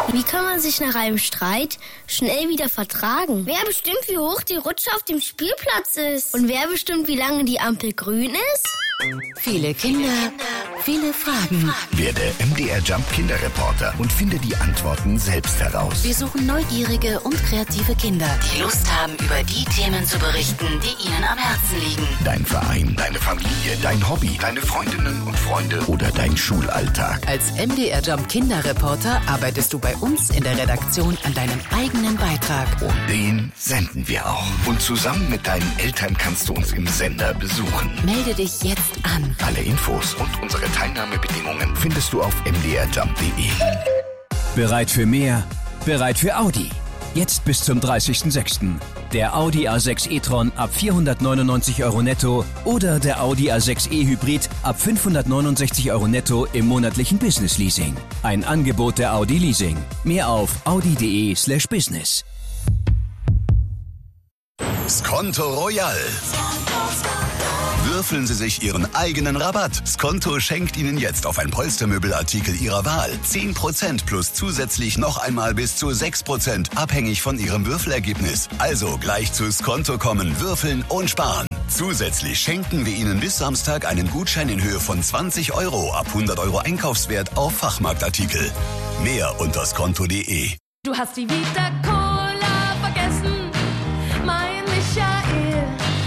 Wie kann man sich nach einem Streit schnell wieder vertragen? Wer bestimmt, wie hoch die Rutsche auf dem Spielplatz ist? Und wer bestimmt, wie lange die Ampel grün ist? Viele Kinder, viele Fragen. Werde MDR Jump Kinderreporter und finde die Antworten selbst heraus. Wir suchen neugierige und kreative Kinder, die Lust haben, über die Themen zu berichten, die ihnen am Herzen liegen. Dein Verein, deine Familie, dein Hobby, deine Freundinnen und Freunde oder dein Schulalltag. Als MDR Jump Kinderreporter arbeitest du bei uns in der Redaktion an deinem eigenen Beitrag. Und den senden wir auch. Und zusammen mit deinen Eltern kannst du uns im Sender besuchen. Melde dich jetzt an. Alle Infos und unsere Teilnahmebedingungen findest du auf mdrjump.de. Bereit für mehr? Bereit für Audi. Jetzt bis zum 30.06. Der Audi A6 e-tron ab 499 € netto oder der Audi A6 e-Hybrid ab 569 € netto im monatlichen Business-Leasing. Ein Angebot der Audi Leasing. Mehr auf audi.de/business. Skonto Royal. Würfeln Sie sich Ihren eigenen Rabatt. Skonto schenkt Ihnen jetzt auf ein Polstermöbelartikel Ihrer Wahl 10% plus zusätzlich noch einmal bis zu 6%, abhängig von Ihrem Würfelergebnis. Also gleich zu Skonto kommen, würfeln und sparen. Zusätzlich schenken wir Ihnen bis Samstag einen Gutschein in Höhe von 20 € ab 100 € Einkaufswert auf Fachmarktartikel. Mehr unter skonto.de. Du hast die Vita Cola vergessen, mein Michael.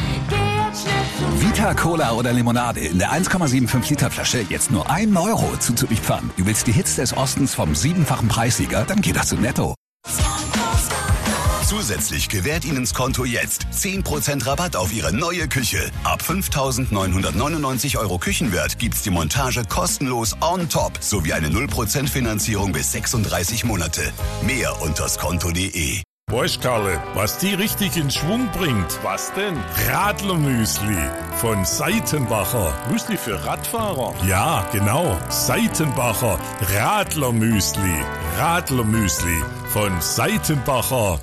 Vita Cola oder Limonade in der 1,75 Liter Flasche jetzt nur 1 € zuzüglich Pfand. Du willst die Hits des Ostens vom 7-fachen Preissieger? Dann geht das zu Netto. Zusätzlich gewährt Ihnen Skonto jetzt 10% Rabatt auf Ihre neue Küche. Ab 5.999 € Küchenwert gibt's die Montage kostenlos on top sowie eine 0% Finanzierung bis 36 Monate. Mehr unter skonto.de. Weißt Karle, was die richtig in Schwung bringt? Was denn? Radlermüsli von Seitenbacher. Müsli für Radfahrer? Ja, genau. Seitenbacher Radlermüsli. Radlermüsli von Seitenbacher.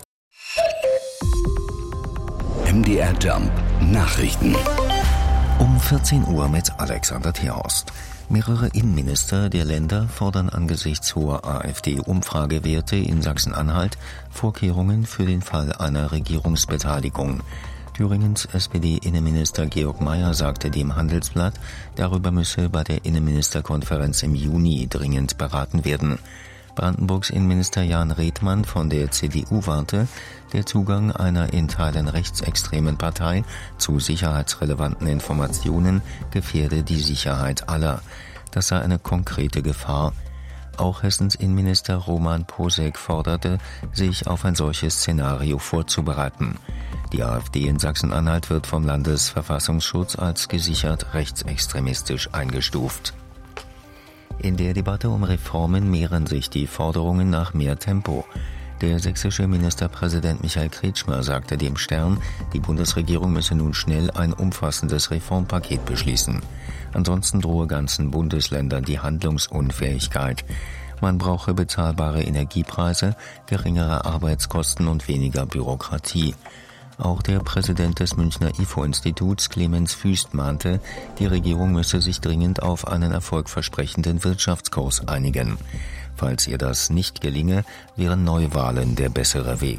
MDR Jump Nachrichten. Um 14 Uhr mit Alexander Thierhorst. Mehrere Innenminister der Länder fordern angesichts hoher AfD-Umfragewerte in Sachsen-Anhalt Vorkehrungen für den Fall einer Regierungsbeteiligung. Thüringens SPD-Innenminister Georg Mayer sagte dem Handelsblatt, darüber müsse bei der Innenministerkonferenz im Juni dringend beraten werden. Brandenburgs Innenminister Jan Redmann von der CDU warnte, der Zugang einer in Teilen rechtsextremen Partei zu sicherheitsrelevanten Informationen gefährde die Sicherheit aller. Das sei eine konkrete Gefahr. Auch Hessens Innenminister Roman Posek forderte, sich auf ein solches Szenario vorzubereiten. Die AfD in Sachsen-Anhalt wird vom Landesverfassungsschutz als gesichert rechtsextremistisch eingestuft. In der Debatte um Reformen mehren sich die Forderungen nach mehr Tempo. Der sächsische Ministerpräsident Michael Kretschmer sagte dem Stern, die Bundesregierung müsse nun schnell ein umfassendes Reformpaket beschließen. Ansonsten drohe ganzen Bundesländern die Handlungsunfähigkeit. Man brauche bezahlbare Energiepreise, geringere Arbeitskosten und weniger Bürokratie. Auch der Präsident des Münchner IFO-Instituts, Clemens Füst, mahnte, die Regierung müsse sich dringend auf einen erfolgversprechenden Wirtschaftskurs einigen. Falls ihr das nicht gelinge, wären Neuwahlen der bessere Weg.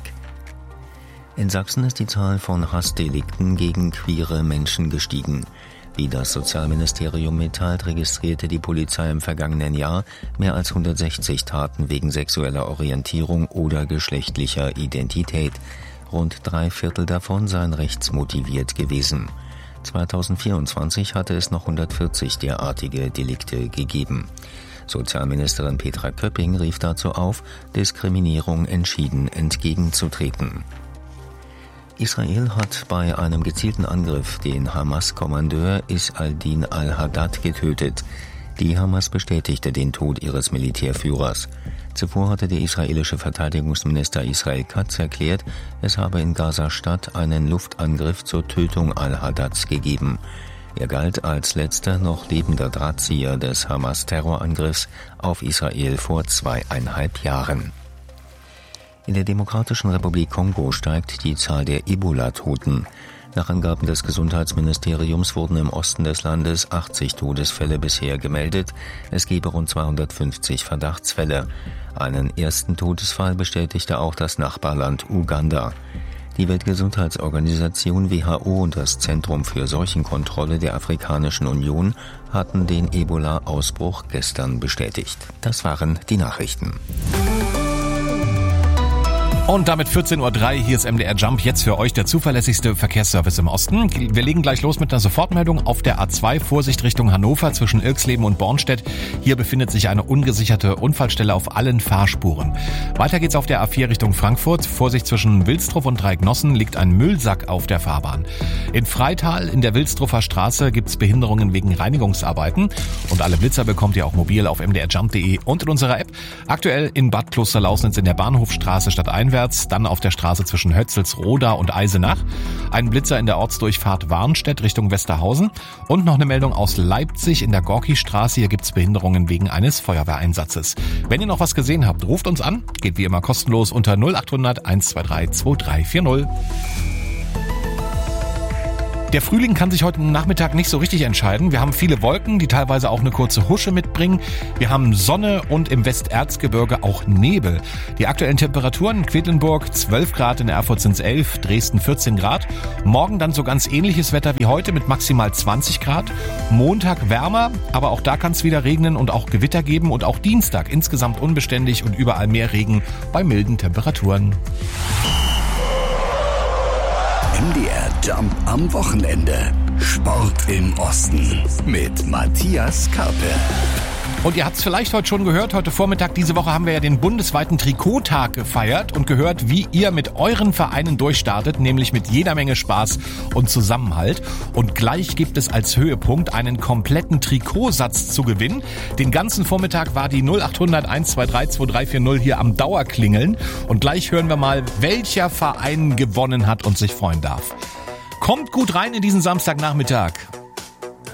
In Sachsen ist die Zahl von Hassdelikten gegen queere Menschen gestiegen. Wie das Sozialministerium mitteilt, registrierte die Polizei im vergangenen Jahr mehr als 160 Taten wegen sexueller Orientierung oder geschlechtlicher Identität. Rund 3/4 davon seien rechtsmotiviert gewesen. 2024 hatte es noch 140 derartige Delikte gegeben. Sozialministerin Petra Köpping rief dazu auf, Diskriminierung entschieden entgegenzutreten. Israel hat bei einem gezielten Angriff den Hamas-Kommandeur Is-al-Din al-Haddad getötet. Die Hamas bestätigte den Tod ihres Militärführers. Zuvor hatte der israelische Verteidigungsminister Israel Katz erklärt, es habe in Gaza-Stadt einen Luftangriff zur Tötung al-Haddads gegeben. Er galt als letzter noch lebender Drahtzieher des Hamas-Terrorangriffs auf Israel vor 2,5 Jahren. In der Demokratischen Republik Kongo steigt die Zahl der Ebola-Toten. Nach Angaben des Gesundheitsministeriums wurden im Osten des Landes 80 Todesfälle bisher gemeldet. Es gebe rund 250 Verdachtsfälle. Einen ersten Todesfall bestätigte auch das Nachbarland Uganda. Die Weltgesundheitsorganisation WHO und das Zentrum für Seuchenkontrolle der Afrikanischen Union hatten den Ebola-Ausbruch gestern bestätigt. Das waren die Nachrichten. Und damit 14.03 Uhr, hier ist MDR Jump, jetzt für euch der zuverlässigste Verkehrsservice im Osten. Wir legen gleich los mit einer Sofortmeldung auf der A2, Vorsicht Richtung Hannover zwischen Ilksleben und Bornstedt. Hier befindet sich eine ungesicherte Unfallstelle auf allen Fahrspuren. Weiter geht's auf der A4 Richtung Frankfurt. Vorsicht zwischen Wilsdruff und Dreiecknossen liegt ein Müllsack auf der Fahrbahn. In Freital in der Wilsdruffer Straße gibt's Behinderungen wegen Reinigungsarbeiten. Und alle Blitzer bekommt ihr auch mobil auf mdrjump.de und in unserer App. Aktuell in Bad Klosterlausnitz in der Bahnhofstraße stadteinwärts. Dann auf der Straße zwischen Hötzelsroda und Eisenach. Ein Blitzer in der Ortsdurchfahrt Warnstedt Richtung Westerhausen. Und noch eine Meldung aus Leipzig in der Gorki-Straße. Hier gibt's Behinderungen wegen eines Feuerwehreinsatzes. Wenn ihr noch was gesehen habt, ruft uns an. Geht wie immer kostenlos unter 0800 123 2340. Der Frühling kann sich heute Nachmittag nicht so richtig entscheiden. Wir haben viele Wolken, die teilweise auch eine kurze Husche mitbringen. Wir haben Sonne und im Westerzgebirge auch Nebel. Die aktuellen Temperaturen: Quedlinburg 12 Grad, in Erfurt sind es 11, Dresden 14 Grad. Morgen dann so ganz ähnliches Wetter wie heute mit maximal 20 Grad. Montag wärmer, aber auch da kann es wieder regnen und auch Gewitter geben. Und auch Dienstag insgesamt unbeständig und überall mehr Regen bei milden Temperaturen. MDR Jump am Wochenende. Sport im Osten mit Matthias Karpe. Und ihr habt es vielleicht heute schon gehört, heute Vormittag, diese Woche haben wir ja den bundesweiten Trikottag gefeiert und gehört, wie ihr mit euren Vereinen durchstartet, nämlich mit jeder Menge Spaß und Zusammenhalt. Und gleich gibt es als Höhepunkt einen kompletten Trikotsatz zu gewinnen. Den ganzen Vormittag war die 0800 123 2340 hier am Dauerklingeln. Und gleich hören wir mal, welcher Verein gewonnen hat und sich freuen darf. Kommt gut rein in diesen Samstagnachmittag.